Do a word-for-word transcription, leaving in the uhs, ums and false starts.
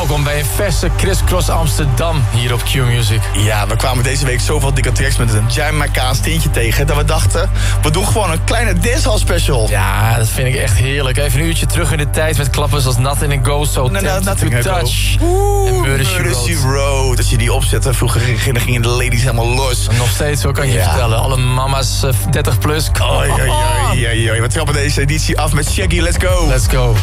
welkom bij een verse Crisscross Amsterdam hier op Q-Music. Ja, we kwamen deze week zoveel dikke tracks met een Jamaicaans tintje tegen... dat we dachten, we doen gewoon een kleine dancehall special. Ja, dat vind ik echt heerlijk. Even een uurtje terug in de tijd met klappers als Nothing in Go, So Tempted to Touch. Oeh, en Murder, She Murder, Wrote. Road. Als je die opzette, vroeger gingen gingen de ladies helemaal los. Nog steeds, zo kan je Ja. vertellen. Alle mama's uh, dertig plus. Oei, oei, oei, oei, oei. We trappen deze editie af met Shaggy, let's go. Let's go.